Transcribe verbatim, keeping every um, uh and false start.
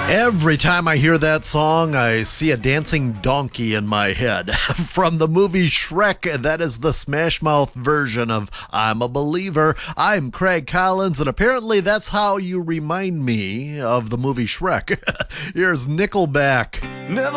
Every time I hear that song, I see a dancing donkey in my head. From the movie Shrek, that is the Smash Mouth version of I'm a Believer. I'm Craig Collins, and apparently that's how you remind me of the movie Shrek. Here's Nickelback. Never